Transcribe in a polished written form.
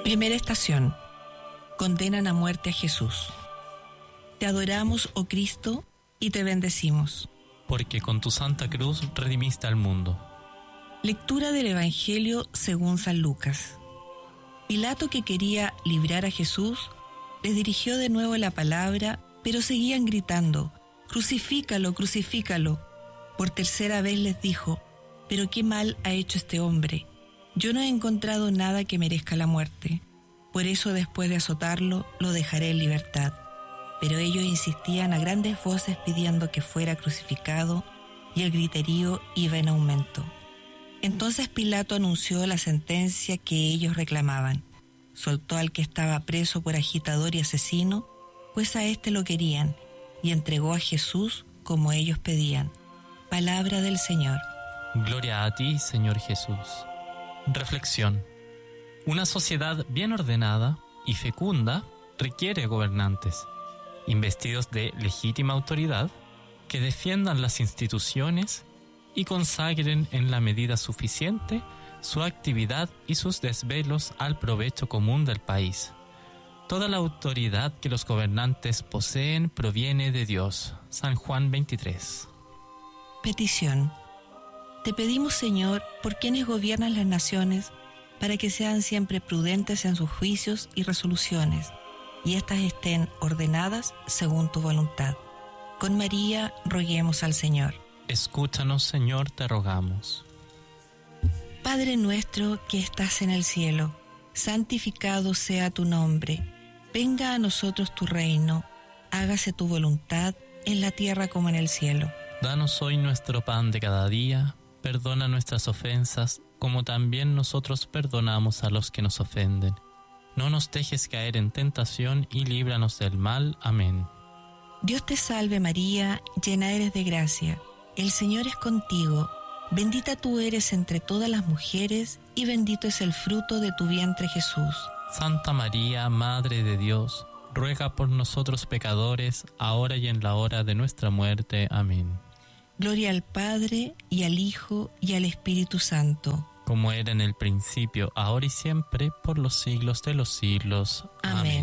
Primera estación. Condenan a muerte a Jesús. Te adoramos, oh Cristo, y te bendecimos. Porque con tu santa cruz redimiste al mundo. Lectura del Evangelio según San Lucas. Pilato, que quería librar a Jesús, les dirigió de nuevo la palabra, pero seguían gritando: «¡Crucifícalo, crucifícalo!». Por tercera vez les dijo: «¿Pero qué mal ha hecho este hombre? Yo no he encontrado nada que merezca la muerte. Por eso, después de azotarlo, lo dejaré en libertad». Pero ellos insistían a grandes voces pidiendo que fuera crucificado, y el griterío iba en aumento. Entonces Pilato anunció la sentencia que ellos reclamaban. Soltó al que estaba preso por agitador y asesino, pues a éste lo querían, y entregó a Jesús como ellos pedían. Palabra del Señor. Gloria a ti, Señor Jesús. Reflexión. Una sociedad bien ordenada y fecunda requiere gobernantes, investidos de legítima autoridad, que defiendan las instituciones y consagren en la medida suficiente su actividad y sus desvelos al provecho común del país. Toda la autoridad que los gobernantes poseen proviene de Dios. San Juan 23. Petición. Te pedimos, Señor, por quienes gobiernan las naciones, para que sean siempre prudentes en sus juicios y resoluciones, y éstas estén ordenadas según tu voluntad. Con María roguemos al Señor. Escúchanos, Señor, te rogamos. Padre nuestro que estás en el cielo, santificado sea tu nombre. Venga a nosotros tu reino. Hágase tu voluntad en la tierra como en el cielo. Danos hoy nuestro pan de cada día. Perdona nuestras ofensas, como también nosotros perdonamos a los que nos ofenden. No nos dejes caer en tentación y líbranos del mal. Amén. Dios te salve María, llena eres de gracia. El Señor es contigo. Bendita tú eres entre todas las mujeres, y bendito es el fruto de tu vientre, Jesús. Santa María, Madre de Dios, ruega por nosotros pecadores, ahora y en la hora de nuestra muerte. Amén. Gloria al Padre, y al Hijo, y al Espíritu Santo. Como era en el principio, ahora y siempre, por los siglos de los siglos. Amén.